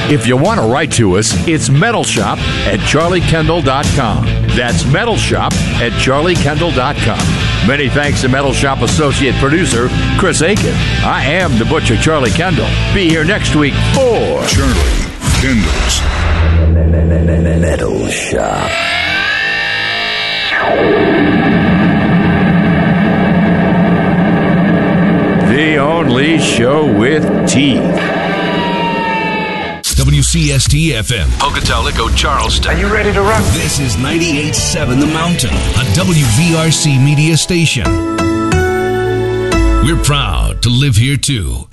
If you want to write to us, it's metalshop@charliekendall.com. That's metalshop@charliekendall.com. Many thanks to Metal Shop associate producer Chris Aiken. I am the Butcher, Charlie Kendall. Be here next week for Charlie Kendall's Metal Shop. the only show with teeth. WCST-FM, Pocatello, Charleston. Are you ready to rock? This is 98.7 The Mountain, a WVRC media station. We're proud to live here, too.